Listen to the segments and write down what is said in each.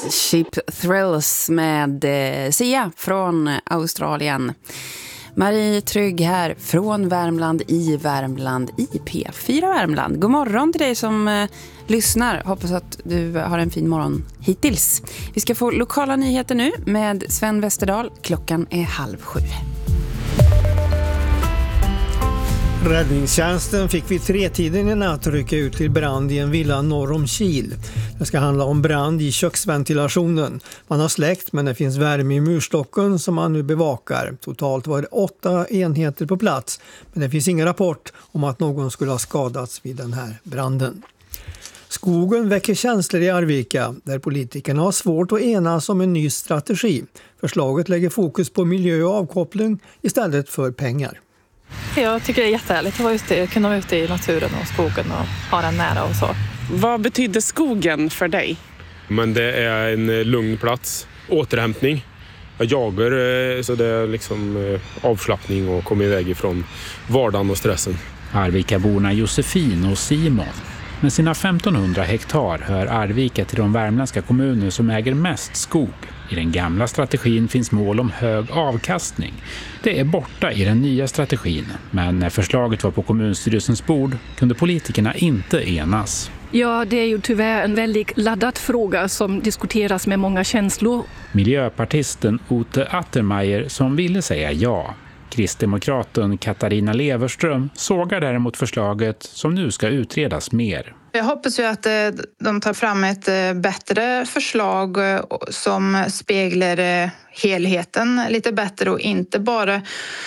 Cheap Thrills med Sia från Australien. Marie Trygg här från Värmland i P4 Värmland. God morgon till dig som lyssnar. Hoppas att du har en fin morgon hittills. Vi ska få lokala nyheter nu med Sven Westerdahl. Klockan är 6:30. Räddningstjänsten fick vid 3-tiden i natt rycka ut till brand i en villa norr om Kil. Det ska handla om brand i köksventilationen. Man har släckt, men det finns värme i murstocken som man nu bevakar. Totalt var det 8 enheter på plats, men det finns ingen rapport om att någon skulle ha skadats vid den här branden. Skogen väcker känslor i Arvika, där politikerna har svårt att enas om en ny strategi. Förslaget lägger fokus på miljö och avkoppling istället för pengar. Jag tycker det är jättehärligt att kunna vara ute i naturen och skogen och ha den nära och så. Vad betyder skogen för dig? Men det är en lugn plats, återhämtning. Jag jagar så det är liksom avslappning och komma iväg ifrån vardagen och stressen. Arvikaborna Josefin och Simon. Med sina 1500 hektar hör Arvika till de värmländska kommuner som äger mest skog. I den gamla strategin finns mål om hög avkastning. Det är borta i den nya strategin, men när förslaget var på kommunstyrelsens bord kunde politikerna inte enas. Ja, det är ju tyvärr en väldigt laddad fråga som diskuteras med många känslor. Miljöpartisten Ute Attermeier som ville säga ja. Kristdemokraten Katarina Leverström sågar däremot förslaget som nu ska utredas mer. Jag hoppas ju att de tar fram ett bättre förslag som speglar helheten lite bättre och inte bara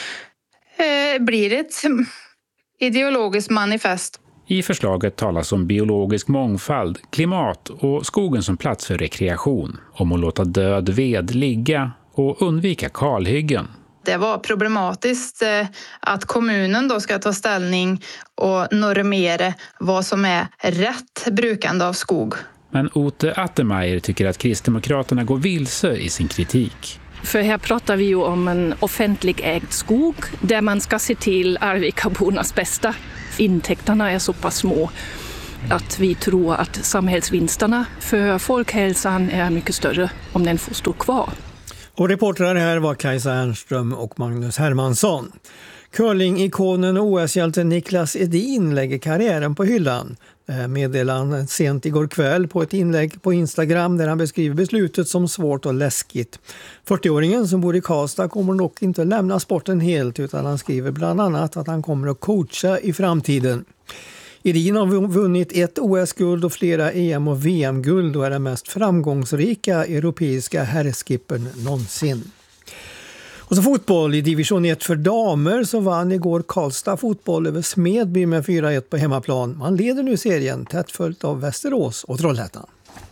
blir ett ideologiskt manifest. I förslaget talas om biologisk mångfald, klimat och skogen som plats för rekreation, om att låta död ved ligga och undvika kalhyggen. Det var problematiskt att kommunen då ska ta ställning och normera vad som är rätt brukande av skog. Men Ute Attermeier tycker att Kristdemokraterna går vilse i sin kritik. För här pratar vi ju om en offentlig ägd skog där man ska se till Arvikabornas bästa. Intäkterna är så pass små att vi tror att samhällsvinsterna för folkhälsan är mycket större om den får stå kvar. Och reportrar här var Kajsa Ernström och Magnus Hermansson. Curling-ikonen och OS-hjälten Niklas Edin lägger karriären på hyllan. Det meddelade han sent igår kväll på ett inlägg på Instagram där han beskriver beslutet som svårt och läskigt. 40-åringen som bor i Karlstad kommer dock inte att lämna sporten helt, utan han skriver bland annat att han kommer att coacha i framtiden. Edin har vunnit ett OS-guld och flera EM- och VM-guld och är den mest framgångsrika europeiska herrskippern någonsin. Och så fotboll i division 1 för damer så vann igår Karlstad fotboll över Smedby med 4-1 på hemmaplan. Man leder nu serien tätt följt av Västerås och Trollhättan.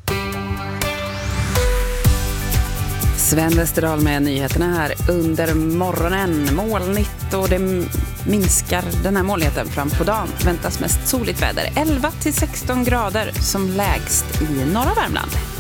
Sven Westerdahl med nyheterna här under morgonen. Molnigt och det minskar den här molnigheten fram på dagen. Väntas mest soligt väder. 11-16 grader som lägst i norra Värmland.